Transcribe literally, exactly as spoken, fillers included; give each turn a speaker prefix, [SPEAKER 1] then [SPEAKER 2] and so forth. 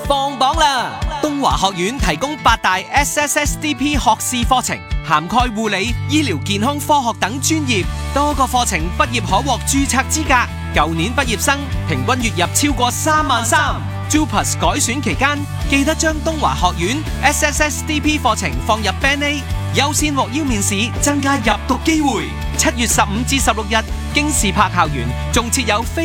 [SPEAKER 1] 放榜啦！東華學院提供八大 S S S D P 學士課程，涵蓋護理、醫療健康科學等專業，多個課程畢業可獲註冊資格。舊年畢業生平均月入超過三萬三。JUPAS 改選期間，記得將東華學院 S S S D P 課程放入 Band A， 優先獲邀面試，增加入讀機會。七月十五至十六日，京士柏校園仲設有非